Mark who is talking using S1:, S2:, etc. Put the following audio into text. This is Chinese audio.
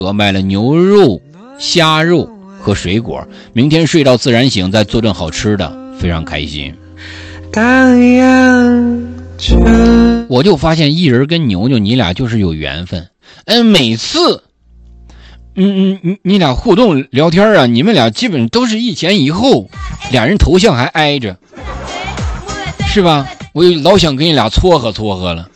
S1: 我买了牛肉、虾肉和水果，明天睡到自然醒，再做顿好吃的，非常开心。我就发现艺人跟牛牛你俩就是有缘分。每次你俩互动聊天啊，你们俩基本都是一前一后，俩人头像还挨着，是吧？我老想给你俩撮合了。